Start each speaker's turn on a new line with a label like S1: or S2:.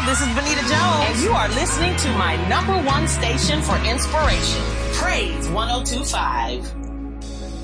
S1: this is Benita Jones, and you are listening to my number one station for inspiration, Praise 102.5.